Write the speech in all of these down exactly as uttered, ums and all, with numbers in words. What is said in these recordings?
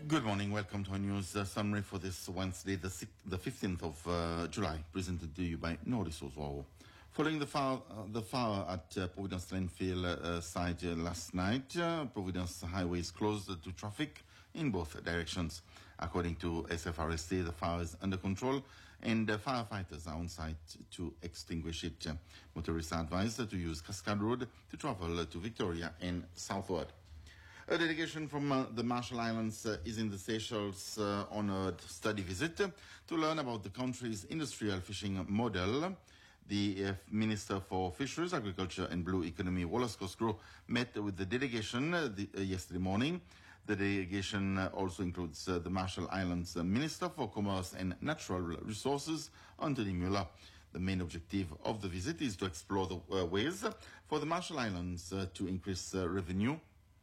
Good morning. Welcome to our news uh, summary for this Wednesday, the sixth, the fifteenth of uh, July, presented to you by Norris Oswald. Following the fire, uh, the fire at uh, Providence Landfill uh, site uh, last night, uh, Providence Highway is closed to traffic in both directions. According to S F R S T, the fire is under control and uh, firefighters are on site to extinguish it. Uh, motorists are advised to use Cascade Road to travel uh, to Victoria and southward. A delegation from uh, the Marshall Islands uh, is in the Seychelles uh, on a study visit uh, to learn about the country's industrial fishing model. The uh, Minister for Fisheries, Agriculture and Blue Economy, Wallace Cosgrove, met with the delegation uh, the, uh, yesterday morning. The delegation uh, also includes uh, the Marshall Islands uh, Minister for Commerce and Natural Resources, Anthony Mueller. The main objective of the visit is to explore the uh, ways for the Marshall Islands uh, to increase uh, revenue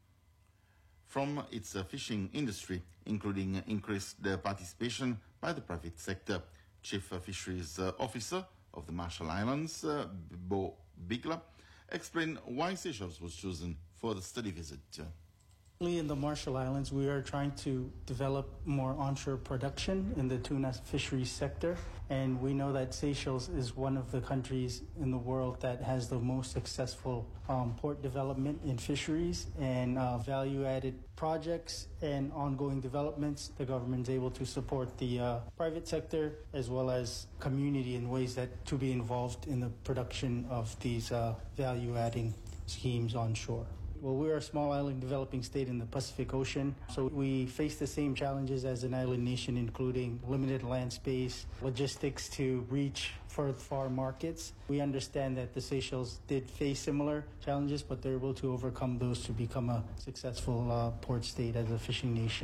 from its uh, fishing industry, including increased uh, participation by the private sector. Chief uh, Fisheries uh, Officer of the Marshall Islands, uh, Bo Bigler, explained why Seychelles was chosen for the study visit. In the Marshall Islands, we are trying to develop more onshore production in the tuna fisheries sector, and we know that Seychelles is one of the countries in the world that has the most successful um, port development in fisheries and uh, value-added projects and ongoing developments. The government is able to support the uh, private sector as well as community in ways that to be involved in the production of these uh, value-adding schemes onshore. Well, we're a small island developing state in the Pacific Ocean, so we face the same challenges as an island nation, including limited land space, logistics to reach for far markets. We understand that the Seychelles did face similar challenges, but they're able to overcome those to become a successful uh, port state as a fishing nation.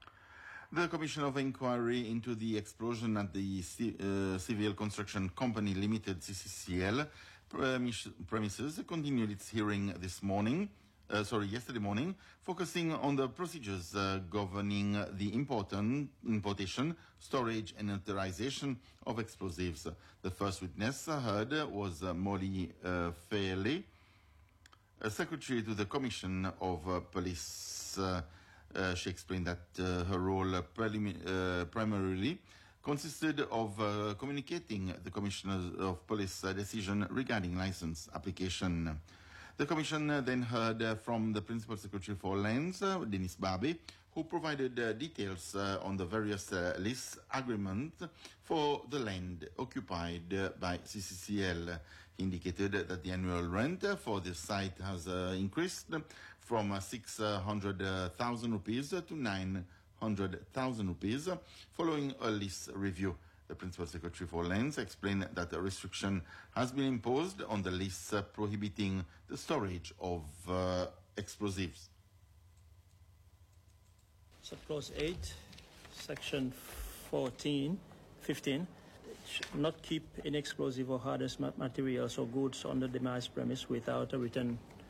The Commission of Inquiry into the explosion at the C- uh, Civil Construction Company Limited, C C C L, premise- premises continued its hearing this morning. Uh, sorry, yesterday morning, focusing on the procedures uh, governing the important importation, storage and authorization of explosives. The first witness uh, heard was uh, Molly uh, Fairley, uh, Secretary to the Commission of uh, Police. Uh, uh, she explained that uh, her role uh, prelim- uh, primarily consisted of uh, communicating the Commissioner of Police uh, decision regarding license application. The Commission uh, then heard uh, from the Principal Secretary for Lands, uh, Dennis Barbie, who provided uh, details uh, on the various uh, lease agreements for the land occupied uh, by C C C L. He indicated that the annual rent for the site has uh, increased from uh, six hundred thousand rupees to nine hundred thousand rupees following a lease review. The Principal Secretary for Lands explained that a restriction has been imposed on the lease uh, prohibiting the storage of uh, explosives. Subclause eight, Section fourteen, fifteen, should not keep inexplosive or hazardous materials or goods on the demise premise without a written